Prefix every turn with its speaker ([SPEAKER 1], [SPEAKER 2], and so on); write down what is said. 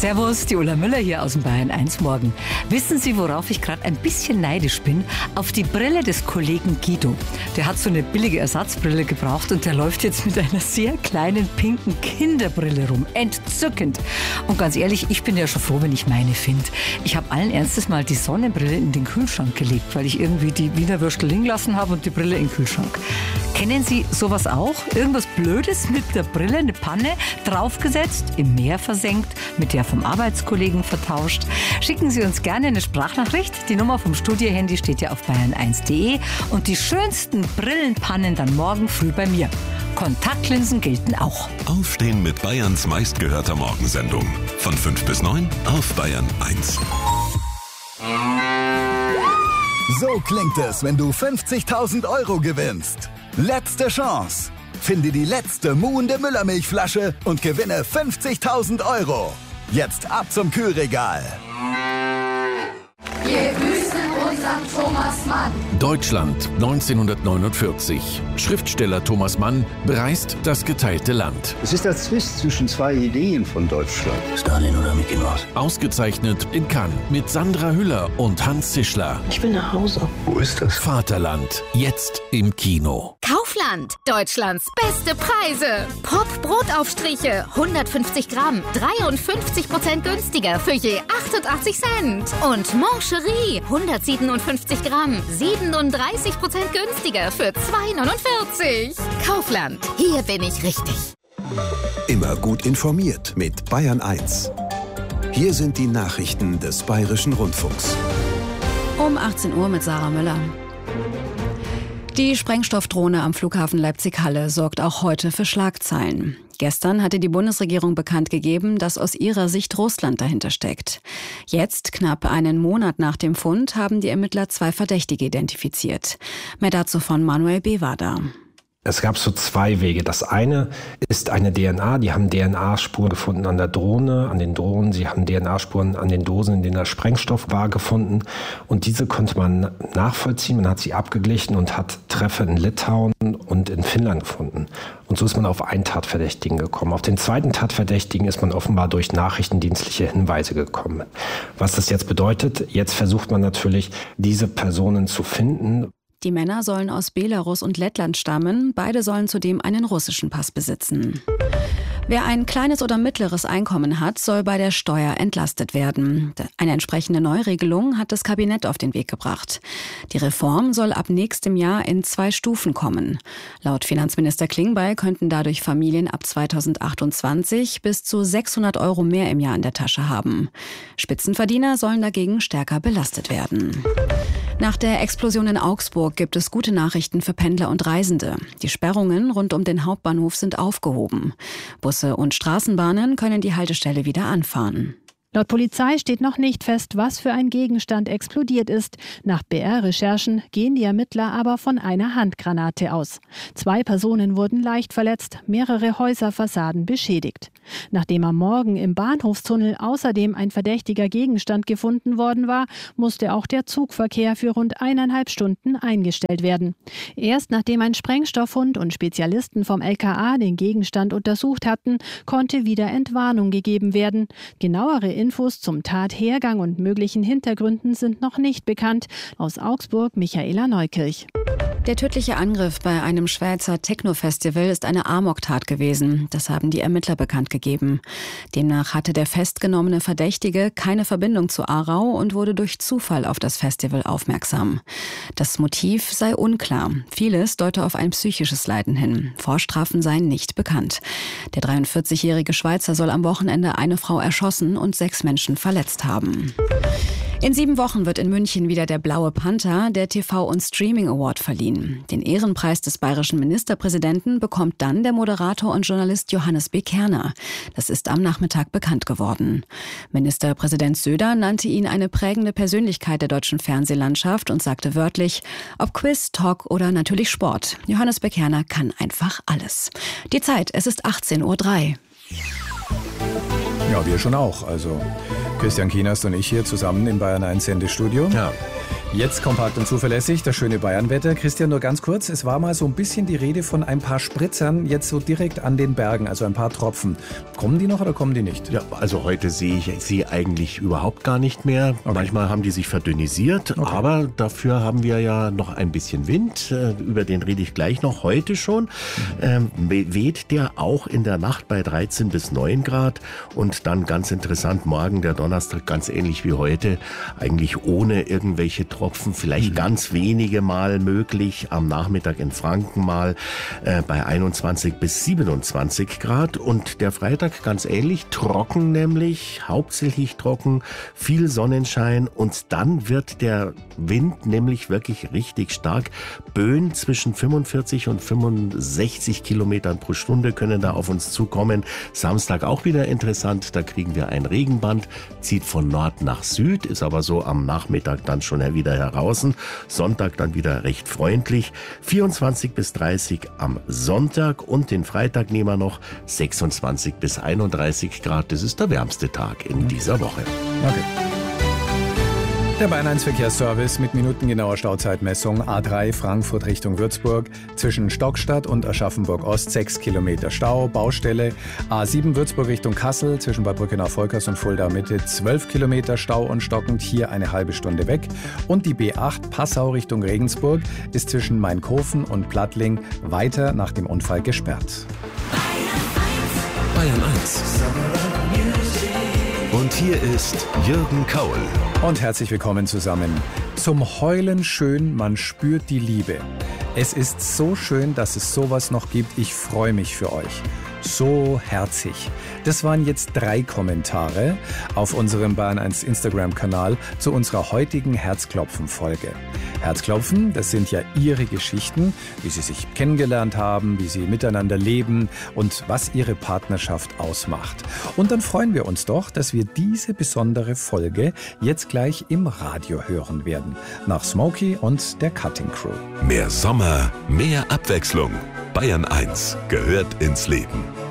[SPEAKER 1] Servus, die Ulla Müller hier aus dem Bayern 1 Morgen. Wissen Sie, worauf ich gerade ein bisschen neidisch bin? Auf die Brille des Kollegen Guido. Der hat so eine billige Ersatzbrille gebraucht und der läuft jetzt mit einer sehr kleinen pinken Kinderbrille rum. Entzückend. Und ganz ehrlich, ich bin ja schon froh, wenn ich meine finde. Ich habe allen Ernstes mal die Sonnenbrille in den Kühlschrank gelegt, weil ich irgendwie die Wiener Würstel liegen lassen habe und die Brille in den Kühlschrank. Kennen Sie sowas auch? Irgendwas Blödes mit der Brille, eine Panne, draufgesetzt, im Meer versenkt, mit der vom Arbeitskollegen vertauscht? Schicken Sie uns gerne eine Sprachnachricht. Die Nummer vom Studiohandy steht ja auf bayern1.de und die schönsten Brillenpannen dann morgen früh bei mir. Kontaktlinsen gelten auch.
[SPEAKER 2] Aufstehen mit Bayerns meistgehörter Morgensendung. Von 5 bis 9 auf Bayern 1.
[SPEAKER 3] So klingt es, wenn du 50.000 € gewinnst. Letzte Chance. Finde die letzte muhende Müllermilchflasche und gewinne 50.000 €. Jetzt ab zum Kühlregal.
[SPEAKER 4] Wir grüßen unseren Thomas Mann.
[SPEAKER 5] Deutschland 1949. Schriftsteller Thomas Mann bereist das geteilte Land.
[SPEAKER 6] Es ist der Zwist zwischen zwei Ideen von Deutschland.
[SPEAKER 7] Stalin oder Mickey Mouse?
[SPEAKER 5] Ausgezeichnet in Cannes mit Sandra Hüller und Hans Zischler.
[SPEAKER 7] Ich will nach Hause.
[SPEAKER 6] Wo ist das?
[SPEAKER 5] Vaterland. Jetzt im Kino.
[SPEAKER 8] Kaufland. Deutschlands beste Preise. Pop-Brotaufstriche. 150 Gramm. 53% günstiger für je 88 Cent. Und Mancherie. 157 Gramm. 37% günstiger für 2,49. Kaufland. Hier bin ich richtig.
[SPEAKER 9] Immer gut informiert mit Bayern 1. Hier sind die Nachrichten des Bayerischen Rundfunks.
[SPEAKER 10] Um 18 Uhr mit Sarah Müller. Die Sprengstoffdrohne am Flughafen Leipzig-Halle sorgt auch heute für Schlagzeilen. Gestern hatte die Bundesregierung bekannt gegeben, dass aus ihrer Sicht Russland dahinter steckt. Jetzt, knapp einen Monat nach dem Fund, haben die Ermittler 2 Verdächtige identifiziert. Mehr dazu von Manuel Bewada.
[SPEAKER 11] Es gab so 2 Wege. Das eine ist eine DNA. Die haben DNA-Spuren gefunden an der Drohne, an den Drohnen. Sie haben DNA-Spuren an den Dosen, in denen der Sprengstoff war, gefunden. Und diese konnte man nachvollziehen. Man hat sie abgeglichen und hat Treffer in Litauen und in Finnland gefunden. Und so ist man auf einen Tatverdächtigen gekommen. Auf den zweiten Tatverdächtigen ist man offenbar durch nachrichtendienstliche Hinweise gekommen. Was das jetzt bedeutet, jetzt versucht man natürlich, diese Personen zu finden.
[SPEAKER 10] Die Männer sollen aus Belarus und Lettland stammen. Beide sollen zudem einen russischen Pass besitzen. Wer ein kleines oder mittleres Einkommen hat, soll bei der Steuer entlastet werden. Eine entsprechende Neuregelung hat das Kabinett auf den Weg gebracht. Die Reform soll ab nächstem Jahr in 2 Stufen kommen. Laut Finanzminister Klingbeil könnten dadurch Familien ab 2028 bis zu 600 € mehr im Jahr in der Tasche haben. Spitzenverdiener sollen dagegen stärker belastet werden. Nach der Explosion in Augsburg gibt es gute Nachrichten für Pendler und Reisende. Die Sperrungen rund um den Hauptbahnhof sind aufgehoben. Busse und Straßenbahnen können die Haltestelle wieder anfahren.
[SPEAKER 12] Laut Polizei steht noch nicht fest, was für ein Gegenstand explodiert ist. Nach BR-Recherchen gehen die Ermittler aber von einer Handgranate aus. 2 Personen wurden leicht verletzt, mehrere Häuserfassaden beschädigt. Nachdem am Morgen im Bahnhofstunnel außerdem ein verdächtiger Gegenstand gefunden worden war, musste auch der Zugverkehr für rund 1,5 Stunden eingestellt werden. Erst nachdem ein Sprengstoffhund und Spezialisten vom LKA den Gegenstand untersucht hatten, konnte wieder Entwarnung gegeben werden. Genauere Infos zum Tathergang und möglichen Hintergründen sind noch nicht bekannt. Aus Augsburg, Michaela Neukirch.
[SPEAKER 10] Der tödliche Angriff bei einem Schweizer Techno-Festival ist eine Amoktat gewesen. Das haben die Ermittler bekannt gegeben. Demnach hatte der festgenommene Verdächtige keine Verbindung zu Aarau und wurde durch Zufall auf das Festival aufmerksam. Das Motiv sei unklar. Vieles deute auf ein psychisches Leiden hin. Vorstrafen seien nicht bekannt. Der 43-jährige Schweizer soll am Wochenende eine Frau erschossen und 6 Menschen verletzt haben. In 7 Wochen wird in München wieder der Blaue Panther, der TV- und Streaming Award, verliehen. Den Ehrenpreis des bayerischen Ministerpräsidenten bekommt dann der Moderator und Journalist Johannes B. Kerner. Das ist am Nachmittag bekannt geworden. Ministerpräsident Söder nannte ihn eine prägende Persönlichkeit der deutschen Fernsehlandschaft und sagte wörtlich, ob Quiz, Talk oder natürlich Sport. Johannes B. Kerner kann einfach alles. Die Zeit, es ist 18:03 Uhr.
[SPEAKER 13] Ja, wir schon auch. Also Christian Kienast und ich hier zusammen im Bayern 1 Sendestudio.
[SPEAKER 11] Ja.
[SPEAKER 13] Jetzt kompakt und zuverlässig, das schöne Bayernwetter. Christian, nur ganz kurz, es war mal so ein bisschen die Rede von ein paar Spritzern, jetzt so direkt an den Bergen, also ein paar Tropfen. Kommen die noch oder kommen die nicht?
[SPEAKER 14] Ja, also heute sehe ich sie eigentlich überhaupt gar nicht mehr. Okay. Manchmal haben die sich verdünnisiert, aber dafür haben wir ja noch ein bisschen Wind, über den rede ich gleich noch, heute schon. Weht der auch in der Nacht bei 13 bis 9 Grad und dann ganz interessant, morgen der Donnerstag ganz ähnlich wie heute, eigentlich ohne irgendwelche Tropfen, vielleicht ganz wenige Mal möglich, am Nachmittag in Franken mal bei 21 bis 27 Grad und der Freitag ganz ähnlich, trocken nämlich, hauptsächlich trocken, viel Sonnenschein und dann wird der Wind nämlich wirklich richtig stark. Böen zwischen 45 und 65 Kilometern pro Stunde können da auf uns zukommen. Samstag auch wieder interessant, da kriegen wir ein Regenband, zieht von Nord nach Süd, ist aber so am Nachmittag dann schon wieder heraus. Sonntag dann wieder recht freundlich. 24 bis 30 am Sonntag und den Freitag nehmen wir noch 26 bis 31 Grad. Das ist der wärmste Tag in dieser Woche.
[SPEAKER 13] Okay. Der Bayern 1 Verkehrsservice mit minutengenauer Stauzeitmessung. A3 Frankfurt Richtung Würzburg. Zwischen Stockstadt und Aschaffenburg Ost 6 Kilometer Stau. Baustelle. A7 Würzburg Richtung Kassel. Zwischen Bad Brückenau-Volkers und Fulda Mitte 12 Kilometer Stau und stockend. Hier eine halbe Stunde weg. Und die B8 Passau Richtung Regensburg ist zwischen Mainkofen und Plattling weiter nach dem Unfall gesperrt.
[SPEAKER 2] Bayern 1. Und hier ist Jürgen Kaul.
[SPEAKER 13] Und herzlich willkommen zusammen. Zum Heulen schön, man spürt die Liebe. Es ist so schön, dass es sowas noch gibt. Ich freue mich für euch. So herzig. Das waren jetzt 3 Kommentare auf unserem Bayern 1 Instagram-Kanal zu unserer heutigen Herzklopfen-Folge. Herzklopfen, das sind ja Ihre Geschichten, wie Sie sich kennengelernt haben, wie Sie miteinander leben und was Ihre Partnerschaft ausmacht. Und dann freuen wir uns doch, dass wir diese besondere Folge jetzt gleich im Radio hören werden. Nach Smokey und der Cutting Crew.
[SPEAKER 2] Mehr Sommer, mehr Abwechslung. Bayern 1 gehört ins Leben.